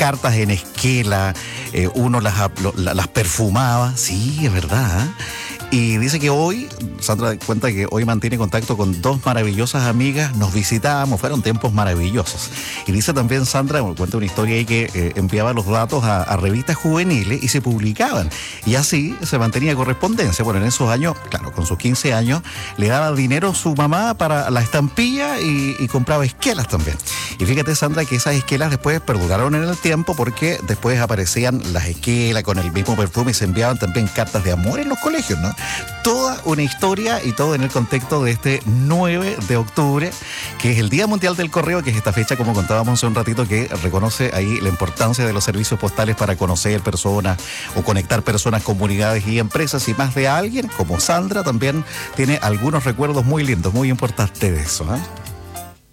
cartas en esquela, uno las perfumaba, sí, es verdad. Y dice que hoy, Sandra cuenta que hoy mantiene contacto con dos maravillosas amigas, nos visitábamos, fueron tiempos maravillosos. Y dice también Sandra, cuenta una historia ahí que enviaba los datos a revistas juveniles y se publicaban. Y así se mantenía correspondencia. Bueno, en esos años, claro, con sus 15 años, le daba dinero a su mamá para la estampilla y compraba esquelas también. Y fíjate, Sandra, que esas esquelas después perduraron en el tiempo porque después aparecían las esquelas con el mismo perfume y se enviaban también cartas de amor en los colegios, ¿no? Toda una historia y todo en el contexto de este 9 de octubre, que es el Día Mundial del Correo, que es esta fecha, como contábamos hace un ratito, que reconoce ahí la importancia de los servicios postales para conocer personas o conectar personas, comunidades y empresas. Y más de alguien, como Sandra, también tiene algunos recuerdos muy lindos, muy importantes de eso, ¿eh?